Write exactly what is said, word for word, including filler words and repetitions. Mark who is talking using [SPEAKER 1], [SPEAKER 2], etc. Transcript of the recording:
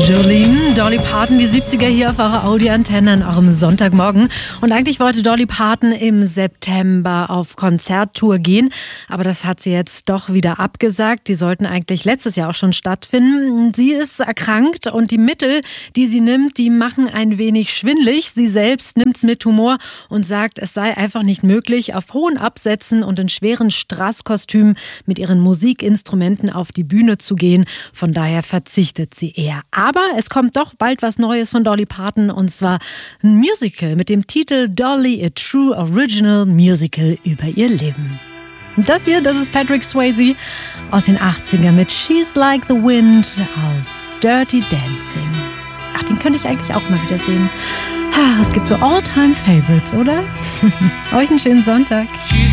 [SPEAKER 1] Jolene, Dolly Parton, die siebziger hier auf eurer Audioantenne an eurem Sonntagmorgen. Und eigentlich wollte Dolly Parton im September auf Konzerttour gehen, aber das hat sie jetzt doch wieder abgesagt. Die sollten eigentlich letztes Jahr auch schon stattfinden. Sie ist erkrankt und die Mittel, die sie nimmt, die machen ein wenig schwindlig. Sie selbst nimmt es mit Humor und sagt, es sei einfach nicht möglich, auf hohen Absätzen und in schweren Straßkostümen mit ihren Musikinstrumenten auf die Bühne zu gehen. Von daher verzichtet sie eher. Aber es kommt doch bald was Neues von Dolly Parton, und zwar ein Musical mit dem Titel Dolly, a True Original Musical über ihr Leben. Das hier, das ist Patrick Swayze aus den achtzigern mit She's Like the Wind aus Dirty Dancing. Ach, den könnte ich eigentlich auch mal wieder sehen. Es gibt so All-Time-Favorites, oder? Euch einen schönen Sonntag.